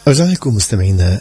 أرجع لكم مستمعينا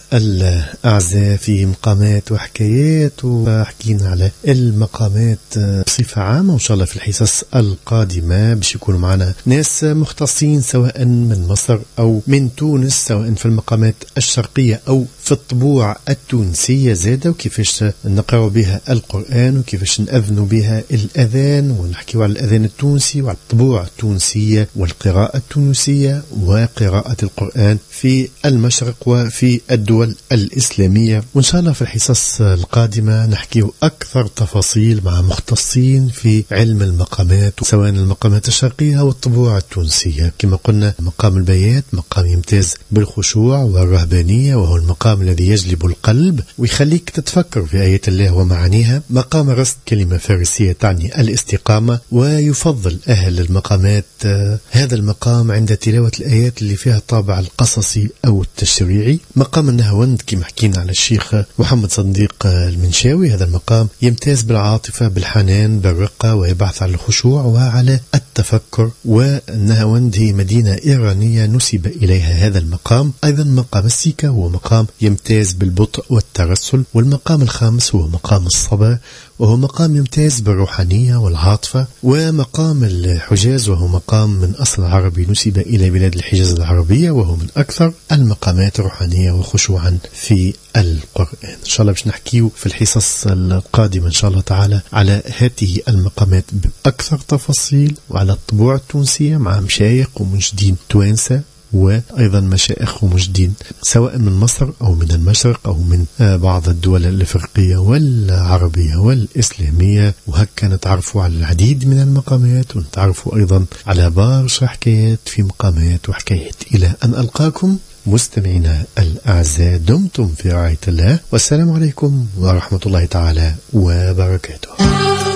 الأعزاء في مقامات وحكايات، وحكينا على المقامات بصفة عامة، وإن شاء الله في الحصص القادمة باش يكونوا معنا ناس مختصين سواء من مصر أو من تونس، سواء في المقامات الشرقية أو في الطبوع التونسية زادة، وكيفاش نقرأ بها القرآن وكيفاش نأذن بها الأذان، ونحكي على الأذان التونسي وعلى الطبوع التونسية والقراءة التونسية وقراءة القرآن في المشرق وفي الدول الإسلامية. وإن شاء الله في الحصص القادمة نحكي أكثر تفاصيل مع مختصين في علم المقامات، سواء المقامات الشرقية أو الطبوع التونسية. كما قلنا مقام البيات مقام يمتاز بالخشوع والرهبانية، وهو المقام الذي يجلب القلب ويخليك تتفكر في آية الله ومعانيها. مقام الرصد كلمة فارسية تعني الاستقامة، ويفضل أهل المقامات هذا المقام عند تلاوة الآيات اللي فيها طابع القصصي أو التشريعي. مقام النهاوند كما حكينا على الشيخ محمد صديق المنشاوي، هذا المقام يمتاز بالعاطفة بالحنان بالرقة، ويبحث عن الخشوع وعلى التفكر. والنهاوند هي مدينة إيرانية نسب إليها هذا المقام. أيضا مقام السيكا هو مقام يمتاز بالبطء والترسل. والمقام الخامس هو مقام الصبا، وهو مقام يمتاز بالروحانية والعاطفة. ومقام الحجاز وهو مقام من أصل عربي نسب إلى بلاد الحجاز العربية، وهو من أكثر المقامات روحانية وخشوعا في القرآن. إن شاء الله باش نحكيه في الحصص القادمة إن شاء الله تعالى على هذه المقامات بأكثر تفاصيل، وعلى الطبوع التونسية مع مشايخ ومجدين توانسة، وأيضا مشايخ ومجدين سواء من مصر أو من المشرق أو من بعض الدول الإفريقية والعربية والإسلامية. وهكذا نتعرفوا على العديد من المقامات، ونتعرفوا أيضا على برشا حكايات في مقامات وحكايات. إلى أن ألقاكم مستمعينا الأعزاء، دمتم في رعاية الله، والسلام عليكم ورحمة الله تعالى وبركاته.